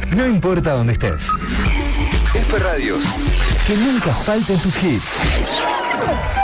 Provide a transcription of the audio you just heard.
No importa dónde estés. F Radios. Que nunca falten tus hits.